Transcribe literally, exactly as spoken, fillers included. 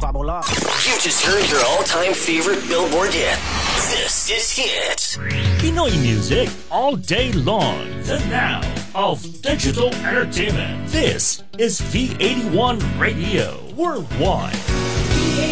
Fabula. You just heard your all-time favorite Billboard hit. This is Hit. Pinoy music all day long. The now of digital entertainment. This is V eighty-one Radio Worldwide.